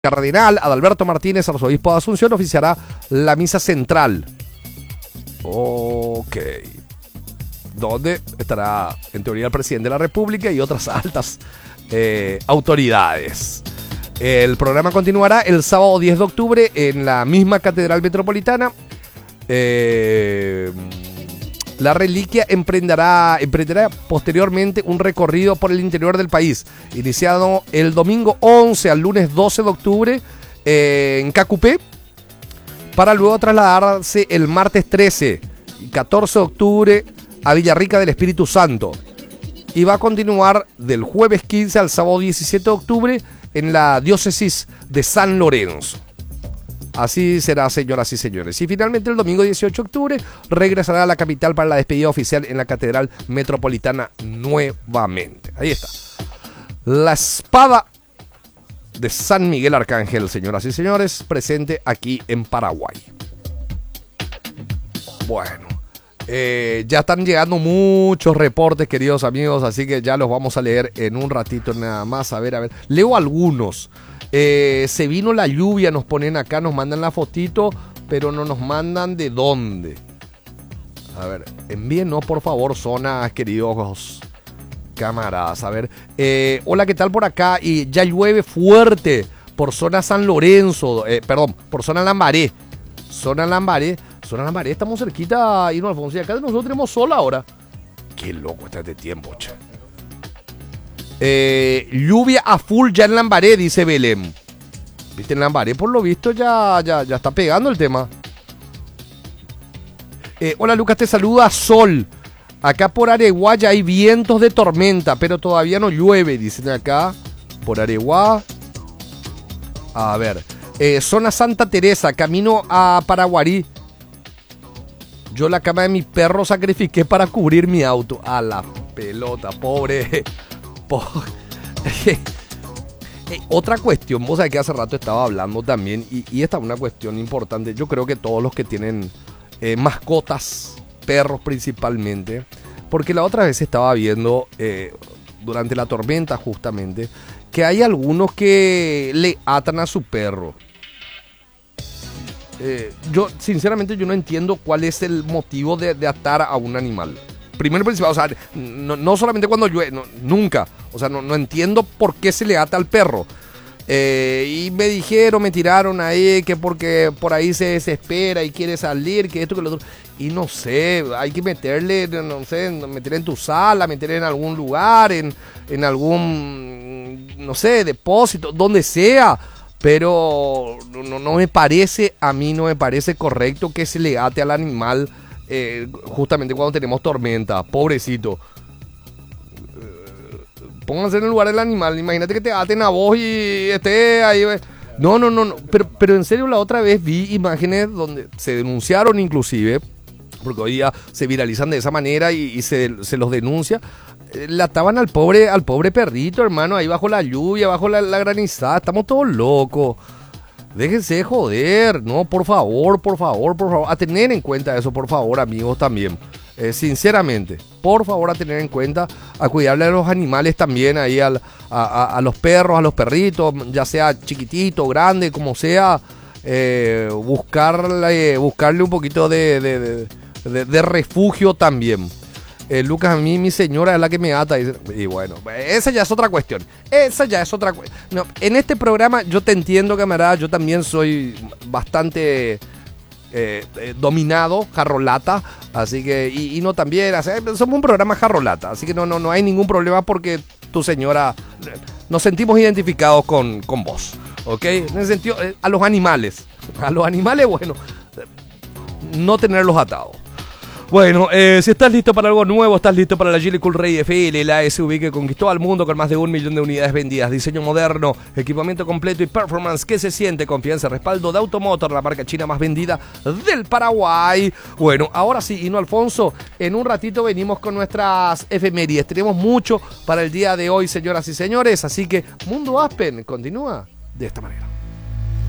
Cardenal Adalberto Martínez, arzobispo de Asunción, oficiará la misa central. Ok. Donde estará, en teoría, el presidente de la República y otras altas autoridades. El programa continuará el sábado 10 de octubre en la misma Catedral Metropolitana. La reliquia emprenderá posteriormente un recorrido por el interior del país, iniciado el domingo 11 al lunes 12 de octubre en Cacupé, para luego trasladarse el martes 13 y 14 de octubre a Villarrica del Espíritu Santo. Y va a continuar del jueves 15 al sábado 17 de octubre en la diócesis de San Lorenzo. Así será, señoras y señores. Y finalmente el domingo 18 de octubre regresará a la capital para la despedida oficial en la Catedral Metropolitana nuevamente. Ahí está. La espada de San Miguel Arcángel, señoras y señores, presente aquí en Paraguay. Bueno, ya están llegando muchos reportes, queridos amigos, así que ya los vamos a leer en un ratito nada más. A ver. Leo algunos. Se vino la lluvia, nos ponen acá, nos mandan la fotito, pero no nos mandan de dónde. A ver, envíenos por favor zonas, queridos camaradas. A ver, hola, ¿qué tal por acá? Y ya llueve fuerte por zona San Lorenzo, por zona Lambaré. Zona Lambaré, estamos cerquita, Hino Alfonso, y acá nosotros tenemos sol ahora. Qué loco está este tiempo, che. Lluvia a full ya en Lambaré, dice Belén. Viste, en Lambaré por lo visto ya está pegando el tema. Hola Lucas, te saluda Sol. Acá por Areguá ya hay vientos de tormenta, pero todavía no llueve, dicen acá. Por Areguá. A ver. Zona Santa Teresa, camino a Paraguarí. Yo la cama de mi perro sacrifiqué para cubrir mi auto. A la pelota, pobre. Otra cuestión, vos sabés que hace rato estaba hablando también, y esta es una cuestión importante. Yo creo que todos los que tienen mascotas, perros principalmente, porque la otra vez estaba viendo durante la tormenta justamente que hay algunos que le atan a su perro. Yo sinceramente no entiendo cuál es el motivo de atar a un animal. Primero principal, o sea, no solamente cuando llueve, nunca. O sea, no entiendo por qué se le ata al perro. Y me tiraron ahí que porque por ahí se desespera y quiere salir, que esto, que lo otro. Y no sé, hay que meterle, no sé, meter en tu sala, meter en algún lugar, en algún, no sé, depósito, donde sea. Pero no me parece, a mí no me parece correcto que se le ate al animal. Justamente cuando tenemos tormenta, pobrecito. Pónganse en el lugar del animal. Imagínate que te aten a vos y esté ahí. No. Pero en serio, la otra vez vi imágenes donde se denunciaron inclusive, porque hoy día se viralizan de esa manera y se los denuncia. Le ataban al pobre perrito, hermano, ahí bajo la lluvia, bajo la granizada. Estamos todos locos. Déjense de joder, no, por favor, a tener en cuenta eso, por favor, amigos, también, sinceramente, por favor, a tener en cuenta, a cuidarle a los animales también, ahí a los perros, a los perritos, ya sea chiquitito, grande, como sea, buscarle un poquito de refugio también. Lucas, a mí mi señora es la que me ata. Y bueno, esa ya es otra cuestión. No, en este programa yo te entiendo, camarada. Yo también soy bastante dominado, jarrolata. Así que, y no también, o sea, somos un programa jarrolata. Así que no hay ningún problema porque tu señora, nos sentimos identificados con vos. ¿Ok? En ese sentido, a los animales, bueno, no tenerlos atados. Bueno, si estás listo para algo nuevo, estás listo para la Geely Cool Ray FL, la SUV que conquistó al mundo con más de 1 millón de unidades vendidas, diseño moderno, equipamiento completo y performance que se siente, confianza y respaldo de Automotor, la marca china más vendida del Paraguay. Bueno, ahora sí, Hino Alfonso, en un ratito venimos con nuestras efemérides. Tenemos mucho para el día de hoy, señoras y señores, así que Mundo Aspen continúa de esta manera.